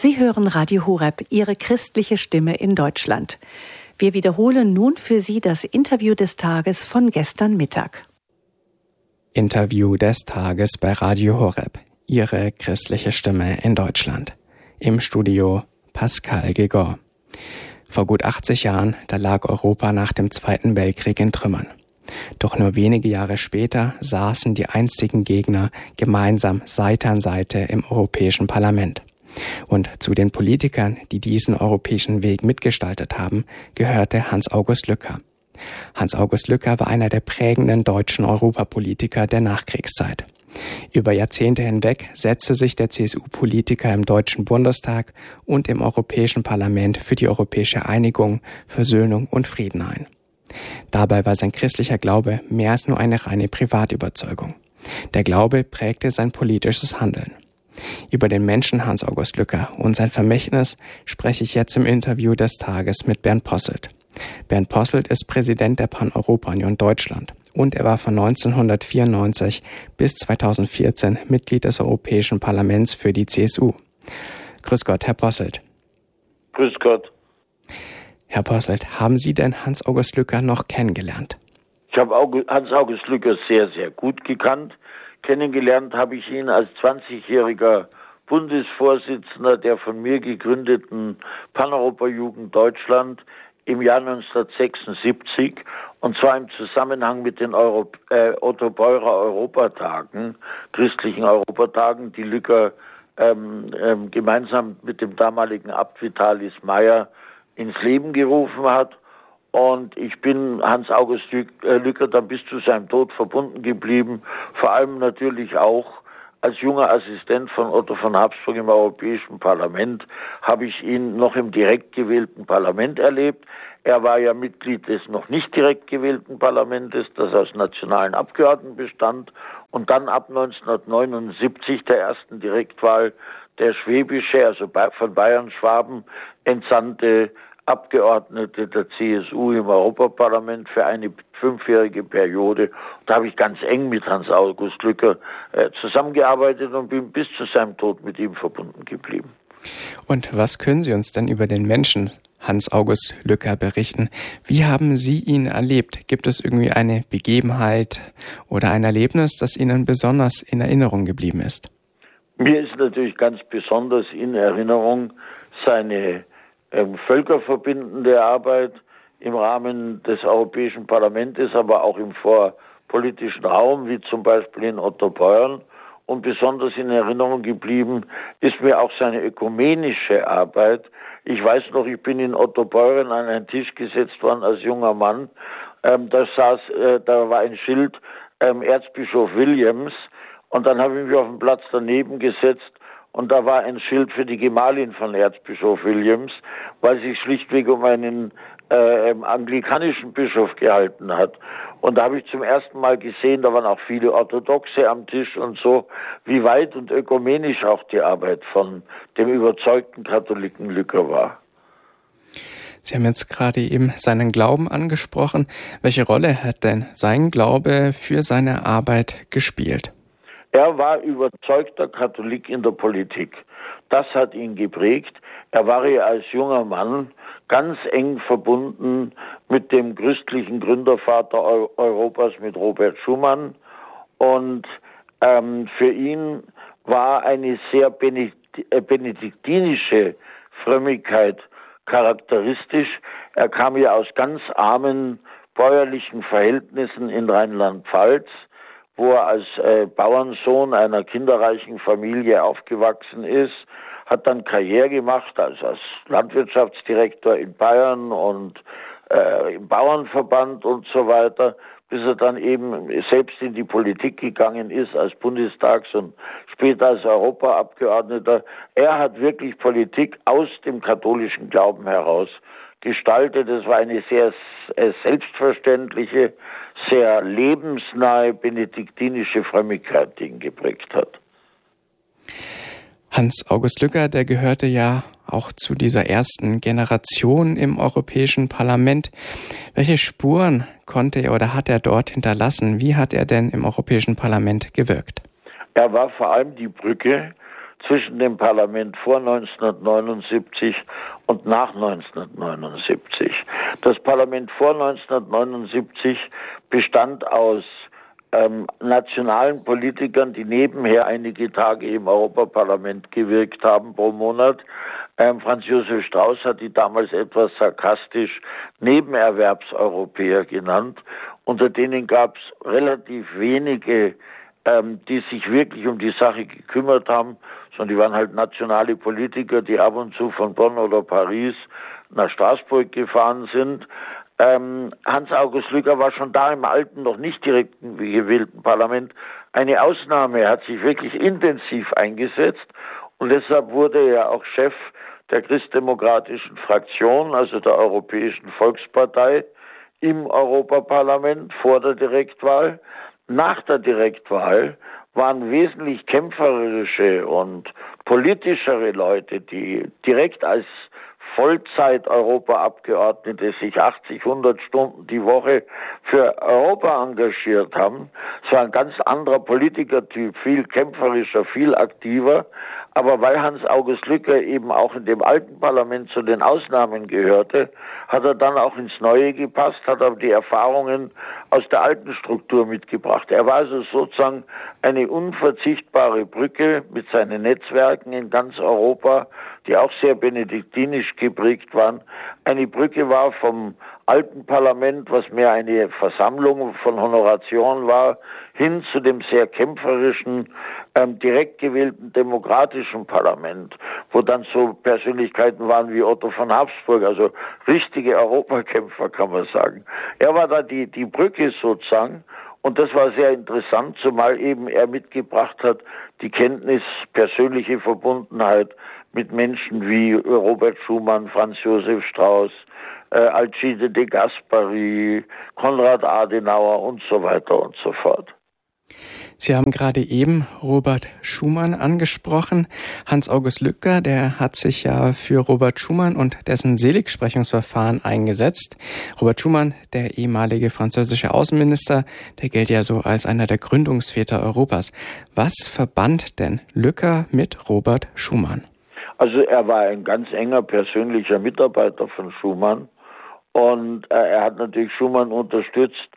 Sie hören Radio Horeb, Ihre christliche Stimme in Deutschland. Wir wiederholen nun für Sie das Interview des Tages von gestern Mittag. Interview des Tages bei Radio Horeb, Ihre christliche Stimme in Deutschland. Im Studio Pascal Gegor. Vor gut 80 Jahren, da lag Europa nach dem Zweiten Weltkrieg in Trümmern. Doch nur wenige Jahre später saßen die einstigen Gegner gemeinsam Seite an Seite im Europäischen Parlament. Und zu den Politikern, die diesen europäischen Weg mitgestaltet haben, gehörte Hans-August Lücker. Hans-August Lücker war einer der prägenden deutschen Europapolitiker der Nachkriegszeit. Über Jahrzehnte hinweg setzte sich der CSU-Politiker im Deutschen Bundestag und im Europäischen Parlament für die europäische Einigung, Versöhnung und Frieden ein. Dabei war sein christlicher Glaube mehr als nur eine reine Privatüberzeugung. Der Glaube prägte sein politisches Handeln. Über den Menschen Hans-August Lücker und sein Vermächtnis spreche ich jetzt im Interview des Tages mit Bernd Posselt. Bernd Posselt ist Präsident der Pan-Europa-Union Deutschland und er war von 1994 bis 2014 Mitglied des Europäischen Parlaments für die CSU. Grüß Gott, Herr Posselt. Grüß Gott. Herr Posselt, haben Sie denn Hans-August Lücker noch kennengelernt? Ich habe Hans-August Lücker sehr, sehr gut gekannt. Kennengelernt habe ich ihn als 20-jähriger Bundesvorsitzender der von mir gegründeten Pan-Europa-Jugend Deutschland im Jahr 1976, und zwar im Zusammenhang mit den Otto Beurer Europatagen, christlichen Europatagen, die Lücker gemeinsam mit dem damaligen Abt Vitalis Meyer ins Leben gerufen hat. Und ich bin Hans-August Lücker dann bis zu seinem Tod verbunden geblieben, vor allem natürlich auch als junger Assistent von Otto von Habsburg im Europäischen Parlament habe ich ihn noch im direkt gewählten Parlament erlebt. Er war ja Mitglied des noch nicht direkt gewählten Parlamentes, das aus nationalen Abgeordneten bestand, und dann ab 1979 der ersten Direktwahl der schwäbische, also von Bayern-Schwaben, entsandte Abgeordnete der CSU im Europaparlament für eine 5-jährige Periode. Da habe ich ganz eng mit Hans-August Lücker zusammengearbeitet und bin bis zu seinem Tod mit ihm verbunden geblieben. Und was können Sie uns denn über den Menschen Hans-August Lücker berichten? Wie haben Sie ihn erlebt? Gibt es irgendwie eine Begebenheit oder ein Erlebnis, das Ihnen besonders in Erinnerung geblieben ist? Mir ist natürlich ganz besonders in Erinnerung seine völkerverbindende Arbeit im Rahmen des Europäischen Parlaments, aber auch im vorpolitischen Raum, wie zum Beispiel in Otto Beuern. Und besonders in Erinnerung geblieben ist mir auch seine ökumenische Arbeit. Ich weiß noch, ich bin in Otto Beuern an einen Tisch gesetzt worden als junger Mann. Da war ein Schild Erzbischof Williams, und dann habe ich mich auf den Platz daneben gesetzt. Und da war ein Schild für die Gemahlin von Erzbischof Williams, weil sich schlichtweg um einen anglikanischen Bischof gehalten hat. Und da habe ich zum ersten Mal gesehen, da waren auch viele Orthodoxe am Tisch und so, wie weit und ökumenisch auch die Arbeit von dem überzeugten Katholiken Lücker war. Sie haben jetzt gerade eben seinen Glauben angesprochen. Welche Rolle hat denn sein Glaube für seine Arbeit gespielt? Er war überzeugter Katholik in der Politik. Das hat ihn geprägt. Er war ja als junger Mann ganz eng verbunden mit dem christlichen Gründervater Europas, mit Robert Schuman. Und für ihn war eine sehr benediktinische Frömmigkeit charakteristisch. Er kam ja aus ganz armen bäuerlichen Verhältnissen in Rheinland-Pfalz, wo er als Bauernsohn einer kinderreichen Familie aufgewachsen ist, hat dann Karriere gemacht als Landwirtschaftsdirektor in Bayern und im Bauernverband und so weiter, bis er dann eben selbst in die Politik gegangen ist als Bundestags- und später als Europaabgeordneter. Er hat wirklich Politik aus dem katholischen Glauben heraus gestaltet. Es war eine sehr selbstverständliche, sehr lebensnahe benediktinische Frömmigkeit, die ihn geprägt hat. Hans-August Lücker, der gehörte ja auch zu dieser ersten Generation im Europäischen Parlament. Welche Spuren konnte er oder hat er dort hinterlassen? Wie hat er denn im Europäischen Parlament gewirkt? Er war vor allem die Brücke zwischen dem Parlament vor 1979 und nach 1979. Das Parlament vor 1979 bestand aus nationalen Politikern, die nebenher einige Tage im Europaparlament gewirkt haben pro Monat. Franz Josef Strauß hat die damals etwas sarkastisch Nebenerwerbseuropäer genannt. Unter denen gab es relativ wenige, die sich wirklich um die Sache gekümmert haben, sondern die waren halt nationale Politiker, die ab und zu von Bonn oder Paris nach Straßburg gefahren sind. Hans-August Lücker war schon da im alten, noch nicht direkt gewählten Parlament eine Ausnahme. Er hat sich wirklich intensiv eingesetzt und deshalb wurde er auch Chef der christdemokratischen Fraktion, also der Europäischen Volkspartei im Europaparlament vor der Direktwahl. Nach der Direktwahl waren wesentlich kämpferische und politischere Leute, die direkt als Vollzeit-Europaabgeordnete sich 80, 100 Stunden die Woche für Europa engagiert haben. Es war ein ganz anderer Politikertyp, viel kämpferischer, viel aktiver. Aber weil Hans-August Lücker eben auch in dem alten Parlament zu den Ausnahmen gehörte, hat er dann auch ins Neue gepasst, hat aber die Erfahrungen aus der alten Struktur mitgebracht. Er war also sozusagen eine unverzichtbare Brücke mit seinen Netzwerken in ganz Europa, die auch sehr benediktinisch geprägt waren. Eine Brücke war vom alten Parlament, was mehr eine Versammlung von Honoratioren war, hin zu dem sehr kämpferischen, direkt gewählten demokratischen Parlament, wo dann so Persönlichkeiten waren wie Otto von Habsburg, also richtige Europakämpfer, kann man sagen. Er war da die Brücke sozusagen, und das war sehr interessant, zumal eben er mitgebracht hat die Kenntnis, persönliche Verbundenheit mit Menschen wie Robert Schuman, Franz Josef Strauß, Alcide de Gasperi, Konrad Adenauer und so weiter und so fort. Sie haben gerade eben Robert Schuman angesprochen. Hans-August Lücker, der hat sich ja für Robert Schuman und dessen Seligsprechungsverfahren eingesetzt. Robert Schuman, der ehemalige französische Außenminister, der gilt ja so als einer der Gründungsväter Europas. Was verband denn Lücker mit Robert Schuman? Also er war ein ganz enger persönlicher Mitarbeiter von Schuman und er hat natürlich Schuman unterstützt.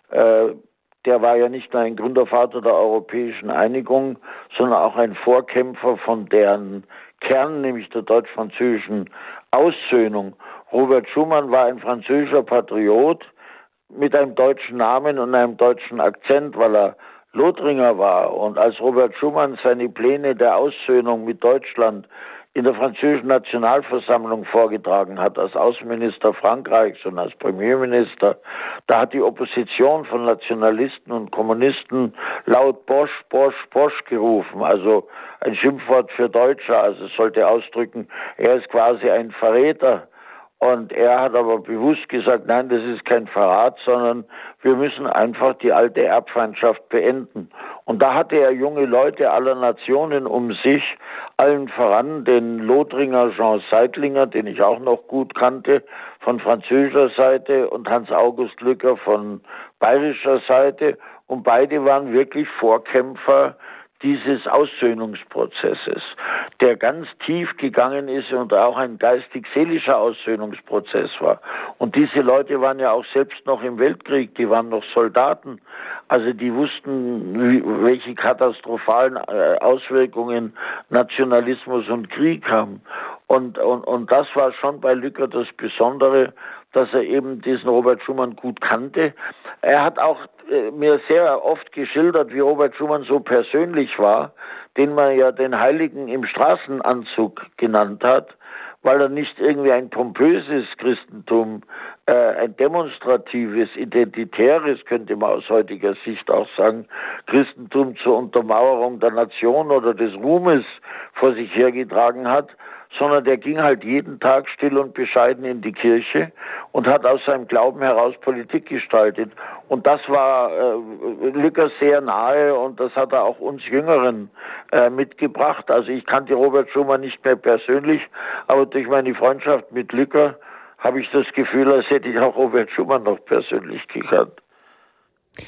Der war ja nicht nur ein Gründervater der Europäischen Einigung, sondern auch ein Vorkämpfer von deren Kern, nämlich der deutsch-französischen Aussöhnung. Robert Schuman war ein französischer Patriot mit einem deutschen Namen und einem deutschen Akzent, weil er Lothringer war. Und als Robert Schuman seine Pläne der Aussöhnung mit Deutschland in der französischen Nationalversammlung vorgetragen hat, als Außenminister Frankreichs und als Premierminister, da hat die Opposition von Nationalisten und Kommunisten laut Bosch, Bosch, Bosch gerufen, also ein Schimpfwort für Deutscher, also es sollte ausdrücken, er ist quasi ein Verräter. Und er hat aber bewusst gesagt, nein, das ist kein Verrat, sondern wir müssen einfach die alte Erbfeindschaft beenden. Und da hatte er junge Leute aller Nationen um sich, allen voran den Lothringer Jean Seidlinger, den ich auch noch gut kannte, von französischer Seite, und Hans-August Lücker von bayerischer Seite. Und beide waren wirklich Vorkämpfer dieses Aussöhnungsprozesses, der ganz tief gegangen ist und auch ein geistig-seelischer Aussöhnungsprozess war. Und diese Leute waren ja auch selbst noch im Weltkrieg, die waren noch Soldaten. Also die wussten, welche katastrophalen Auswirkungen Nationalismus und Krieg haben. Und das war schon bei Lücker das Besondere, dass er eben diesen Robert Schuman gut kannte. Er hat auch mir sehr oft geschildert, wie Robert Schuman so persönlich war, den man ja den Heiligen im Straßenanzug genannt hat, weil er nicht irgendwie ein pompöses Christentum, ein demonstratives, identitäres, könnte man aus heutiger Sicht auch sagen, Christentum zur Untermauerung der Nation oder des Ruhmes vor sich hergetragen hat, sondern der ging halt jeden Tag still und bescheiden in die Kirche und hat aus seinem Glauben heraus Politik gestaltet. Und das war Lücker sehr nahe und das hat er auch uns Jüngeren mitgebracht. Also ich kannte Robert Schuman nicht mehr persönlich, aber durch meine Freundschaft mit Lücker habe ich das Gefühl, als hätte ich auch Robert Schuman noch persönlich gekannt.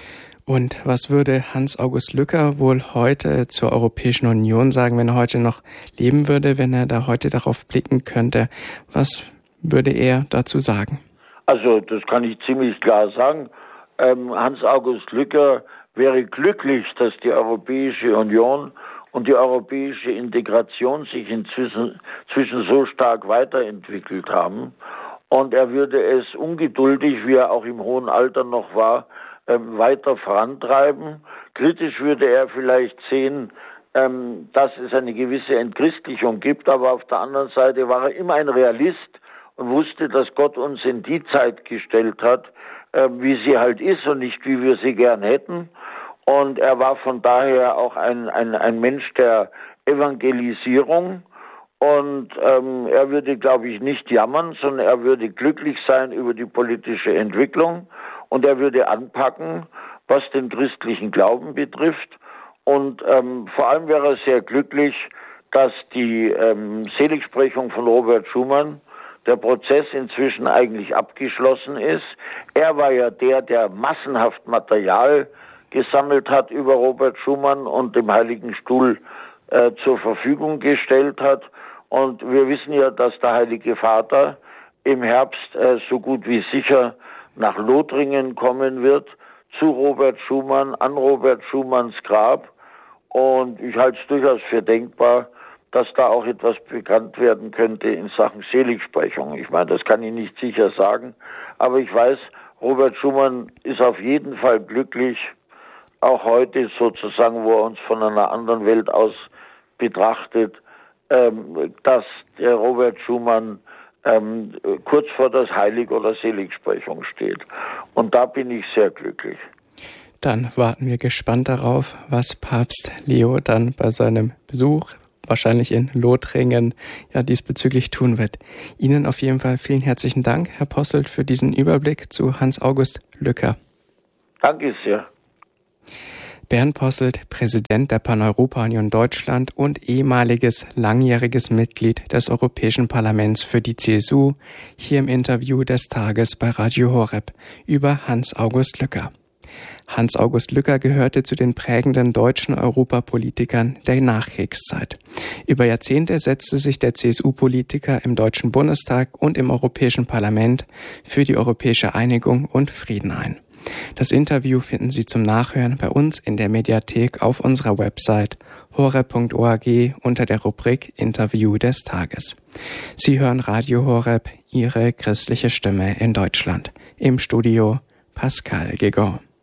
Und was würde Hans-August Lücker wohl heute zur Europäischen Union sagen, wenn er heute noch leben würde, wenn er da heute darauf blicken könnte? Was würde er dazu sagen? Also das kann ich ziemlich klar sagen. Hans-August Lücker wäre glücklich, dass die Europäische Union und die europäische Integration sich inzwischen so stark weiterentwickelt haben. Und er würde es ungeduldig, wie er auch im hohen Alter noch war, weiter vorantreiben. Kritisch würde er vielleicht sehen, dass es eine gewisse Entchristlichung gibt, aber auf der anderen Seite war er immer ein Realist und wusste, dass Gott uns in die Zeit gestellt hat, wie sie halt ist und nicht, wie wir sie gern hätten. Und er war von daher auch ein Mensch der Evangelisierung. Und er würde, glaube ich, nicht jammern, sondern er würde glücklich sein über die politische Entwicklung. Und er würde anpacken, was den christlichen Glauben betrifft. Und vor allem wäre er sehr glücklich, dass die Seligsprechung von Robert Schuman, der Prozess inzwischen eigentlich abgeschlossen ist. Er war ja der massenhaft Material gesammelt hat über Robert Schuman und dem Heiligen Stuhl zur Verfügung gestellt hat. Und wir wissen ja, dass der Heilige Vater im Herbst so gut wie sicher nach Lothringen kommen wird, zu Robert Schuman, an Robert Schumans Grab. Und ich halte es durchaus für denkbar, dass da auch etwas bekannt werden könnte in Sachen Seligsprechung. Ich meine, das kann ich nicht sicher sagen, aber ich weiß, Robert Schuman ist auf jeden Fall glücklich, auch heute sozusagen, wo er uns von einer anderen Welt aus betrachtet, dass der Robert Schuman kurz vor das Heilig- oder Seligsprechung steht. Und da bin ich sehr glücklich. Dann warten wir gespannt darauf, was Papst Leo dann bei seinem Besuch, wahrscheinlich in Lothringen, ja diesbezüglich tun wird. Ihnen auf jeden Fall vielen herzlichen Dank, Herr Posselt, für diesen Überblick zu Hans-August Lücker. Danke sehr. Bernd Posselt, Präsident der Paneuropa-Union Deutschland und ehemaliges langjähriges Mitglied des Europäischen Parlaments für die CSU, hier im Interview des Tages bei Radio Horeb über Hans-August Lücker. Hans-August Lücker gehörte zu den prägenden deutschen Europapolitikern der Nachkriegszeit. Über Jahrzehnte setzte sich der CSU-Politiker im Deutschen Bundestag und im Europäischen Parlament für die europäische Einigung und Frieden ein. Das Interview finden Sie zum Nachhören bei uns in der Mediathek auf unserer Website horeb.org unter der Rubrik Interview des Tages. Sie hören Radio Horeb, Ihre christliche Stimme in Deutschland. Im Studio Pascal Gegon.